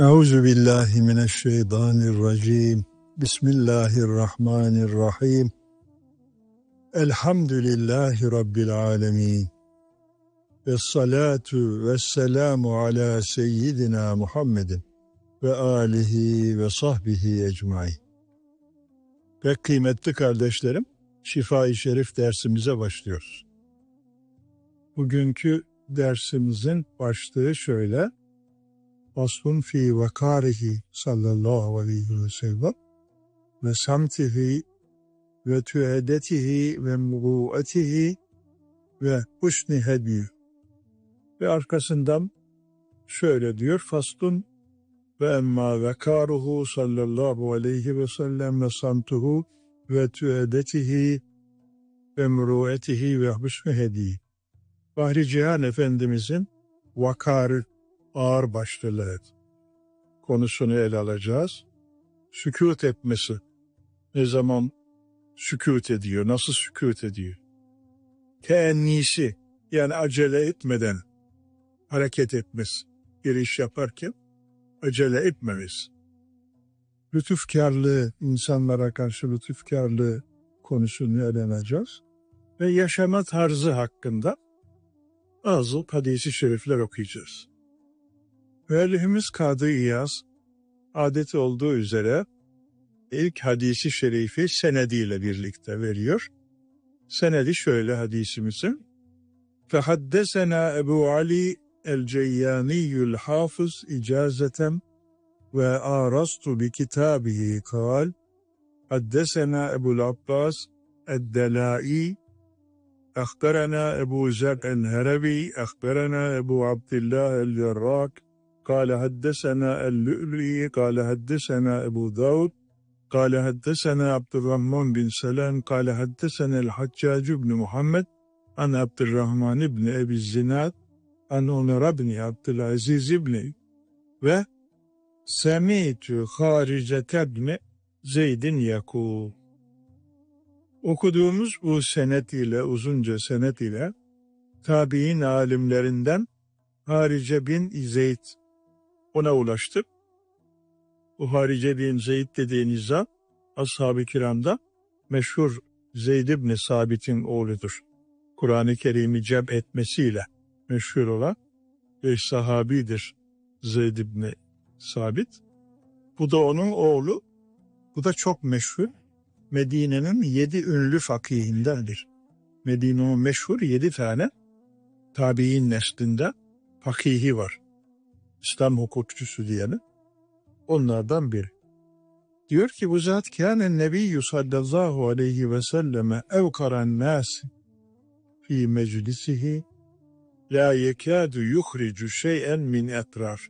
Euzu billahi mineşşeytanirracim. Bismillahirrahmanirrahim. Elhamdülillahi rabbil alamin. Vessalatu vesselamu ala seyyidina Muhammedin ve alihi ve sahbihi ecmaîn. Pek kıymetli kardeşlerim, Şifa-i Şerif dersimize başlıyoruz. Bugünkü dersimizin başlığı şöyle: Faslun fi vakarihi sallallahu aleyhi ve sellem ve samtihi ve tüedetihi ve muruetihi ve husni hediyi. Ve arkasından şöyle diyor: Faslun ve emma vekaruhu sallallahu aleyhi ve sellem ve samtuhu ve tüedetihi ve muruetihi ve husni hediyi. Bahri Cihan Efendimizin vakarı, ağır başlılığı konusunu ele alacağız. Sükût etmesi. Ne zaman sükût ediyor? Nasıl sükût ediyor? Teennisi, yani acele etmeden hareket etmesi. Bir iş yaparken acele etmemiz. Lütufkarlığı, insanlara karşı lütufkarlığı konusunu ele alacağız. Ve yaşama tarzı hakkında bazı hadis-i şerifler okuyacağız. Müellifimiz Kadı İyaz, adeti olduğu üzere ilk hadisi şerifi senediyle birlikte veriyor. Senedi şöyle hadisimizin: Fehaddesena Ebu Ali el-Ceyyaniyyül Hafız icazeten ve arastu bi kitabihi kal haddesena Ebu'l Abbas ed-Delai akhbarana Ebu Zer el-Herabi akhbarana Ebu Abdillah el-Yarrak قال حدثنا اللؤلؤي قال حدثنا أبو داود قال حدثنا عبد الرحمن بن سلام قال حدثنا الحجاج بن محمد عن عبد الرحمن بن أبي الزناد عن عمر بن عبد العزيز بن ve سمعت خارجة بن زيد يقول. Okuduğumuz bu senet ile, uzunca senet ile tabi'in alimlerinden Harice bin Zeyd, ona ulaştık. Bu Harice bin Zeyd dediğiniz zat, ashab-ı kiramda meşhur Zeyd ibn Sabit'in oğludur. Kur'an-ı Kerim'i cem etmesiyle meşhur olan bir sahabidir Zeyd ibn Sabit. Bu da onun oğlu. Bu da çok meşhur. Medine'nin 7 ünlü fakihindendir. Medine'nin meşhur 7 tane tabi'in neslinde fakihi var. İslam hukukçusu diyelim. Onlardan biri. Diyor ki bu zat kânen nebiyyü sallallahu aleyhi ve selleme evkaran nâsi fî meclisihi la yekâdu yuhricu şey'en min etraf.